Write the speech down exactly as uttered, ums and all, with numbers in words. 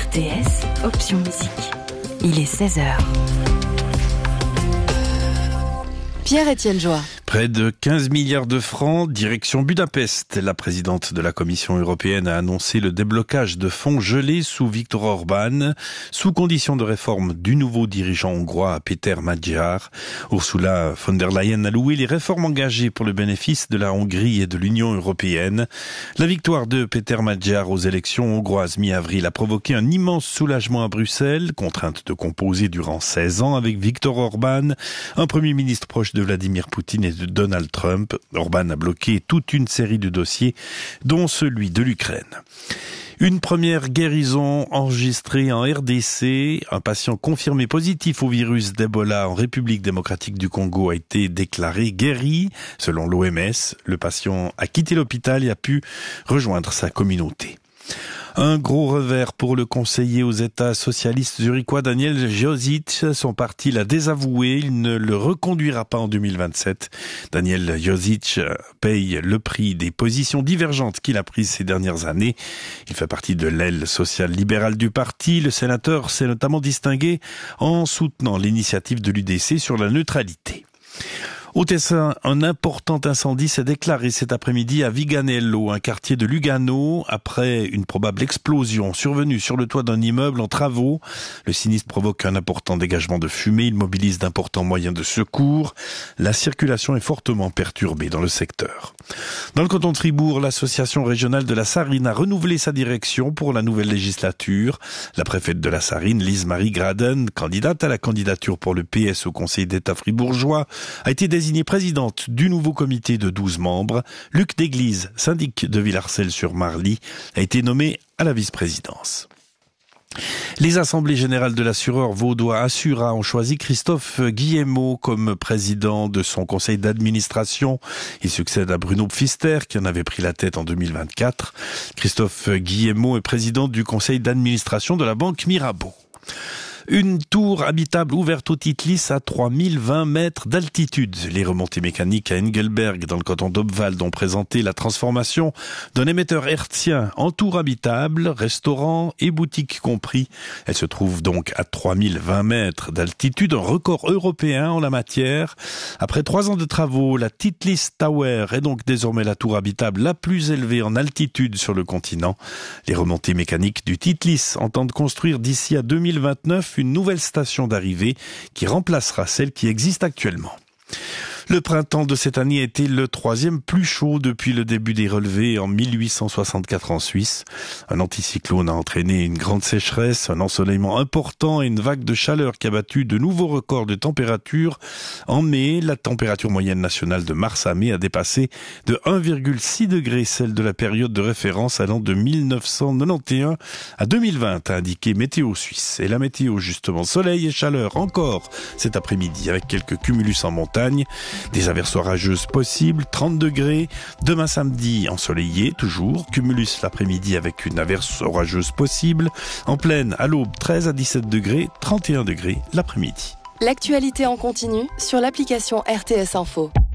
R T S, option musique. Il est seize heures. Pierre-Étienne Joie. Près de quinze milliards de francs, direction Budapest. La présidente de la Commission européenne a annoncé le déblocage de fonds gelés sous Viktor Orban, sous condition de réforme du nouveau dirigeant hongrois Péter Magyar. Ursula von der Leyen a loué les réformes engagées pour le bénéfice de la Hongrie et de l'Union européenne. La victoire de Péter Magyar aux élections hongroises mi-avril a provoqué un immense soulagement à Bruxelles, contrainte de composer durant seize ans avec Viktor Orban, un premier ministre proche de Vladimir Poutine et de Donald Trump. Orban a bloqué toute une série de dossiers, dont celui de l'Ukraine. Une première guérison enregistrée en R D C. Un patient confirmé positif au virus d'Ebola en République démocratique du Congo a été déclaré guéri. Selon l'O M S, le patient a quitté l'hôpital et a pu rejoindre sa communauté. Un gros revers pour le conseiller aux États socialistes zurichois Daniel Josic. Son parti l'a désavoué, il ne le reconduira pas en deux mille vingt-sept. Daniel Josic paye le prix des positions divergentes qu'il a prises ces dernières années. Il fait partie de l'aile sociale libérale du parti. Le sénateur s'est notamment distingué en soutenant l'initiative de l'U D C sur la neutralité. Au Tessin, un important incendie s'est déclaré cet après-midi à Viganello, un quartier de Lugano, après une probable explosion survenue sur le toit d'un immeuble en travaux. Le sinistre provoque un important dégagement de fumée, il mobilise d'importants moyens de secours. La circulation est fortement perturbée dans le secteur. Dans le canton de Fribourg, l'association régionale de la Sarine a renouvelé sa direction pour la nouvelle législature. La préfète de la Sarine, Lise-Marie Graden, candidate à la candidature pour le P S au Conseil d'État fribourgeois, a été désignée présidente du nouveau comité de douze membres. Luc Desglises, syndic de Villarcel-sur-Marly, a été nommé à la vice-présidence. Les assemblées générales de l'assureur vaudois Assura ont choisi Christophe Guillemot comme président de son conseil d'administration. Il succède à Bruno Pfister qui en avait pris la tête en deux mille vingt-quatre. Christophe Guillemot est président du conseil d'administration de la banque Mirabeau. Une tour habitable ouverte au Titlis à trois mille vingt mètres d'altitude. Les remontées mécaniques à Engelberg, dans le canton d'Obwald, ont présenté la transformation d'un émetteur hertzien en tour habitable, restaurant et boutique compris. Elle se trouve donc à trois mille vingt mètres d'altitude, un record européen en la matière. Après trois ans de travaux, la Titlis Tower est donc désormais la tour habitable la plus élevée en altitude sur le continent. Les remontées mécaniques du Titlis entendent construire d'ici à deux mille vingt-neuf une nouvelle station d'arrivée qui remplacera celle qui existe actuellement. Le printemps de cette année a été le troisième plus chaud depuis le début des relevés en mille huit cent soixante-quatre en Suisse. Un anticyclone a entraîné une grande sécheresse, un ensoleillement important et une vague de chaleur qui a battu de nouveaux records de température. En mai, la température moyenne nationale de mars à mai a dépassé de un virgule six degrés celle de la période de référence allant de mille neuf cent quatre-vingt-onze à deux mille vingt, a indiqué Météo Suisse. Et la météo, justement, soleil et chaleur encore cet après-midi avec quelques cumulus en montagne. Des averses orageuses possibles, trente degrés. Demain samedi, ensoleillé, toujours. Cumulus l'après-midi avec une averse orageuse possible. En plaine, à l'aube, treize à dix-sept degrés, trente et un degrés l'après-midi. L'actualité en continu sur l'application R T S Info.